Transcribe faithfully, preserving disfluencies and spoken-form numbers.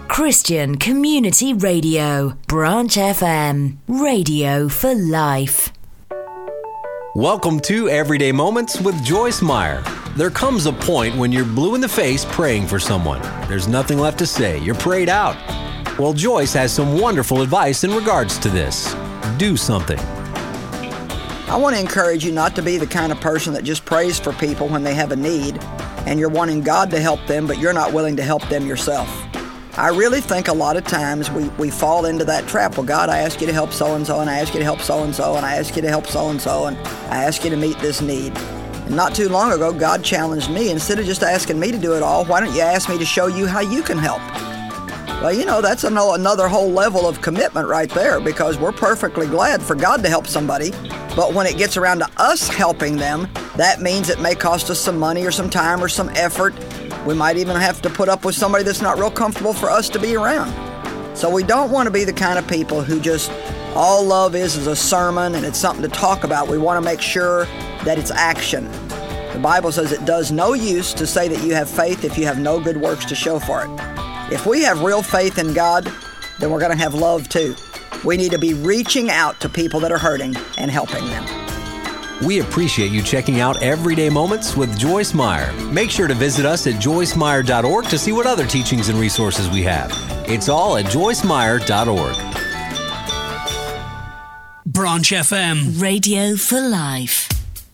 Christian Community Radio, Branch F M, radio for life. Welcome to Everyday Moments with Joyce Meyer. There comes a point when you're blue in the face praying for someone. There's nothing left to say. You're prayed out. Well, Joyce has some wonderful advice in regards to this. Do something. I want to encourage you not to be the kind of person that just prays for people when they have a need and you're wanting God to help them, but you're not willing to help them yourself. I really think a lot of times we, we fall into that trap. Well, God, I ask you to help so-and-so, and I ask you to help so-and-so, and I ask you to help so-and-so, and I ask you to meet this need. And not too long ago, God challenged me, instead of just asking me to do it all, why don't you ask me to show you how you can help? Well, you know, that's another whole level of commitment right there, because we're perfectly glad for God to help somebody. But when it gets around to us helping them, that means it may cost us some money or some time or some effort. We might even have to put up with somebody that's not real comfortable for us to be around. So we don't want to be the kind of people who just, all love is is a sermon and it's something to talk about. We want to make sure that it's action. The Bible says it does no use to say that you have faith if you have no good works to show for it. If we have real faith in God, then we're going to have love too. We need to be reaching out to people that are hurting and helping them. We appreciate you checking out Everyday Moments with Joyce Meyer. Make sure to visit us at joyce meyer dot org to see what other teachings and resources we have. It's all at joyce meyer dot org. Branch F M, radio for life.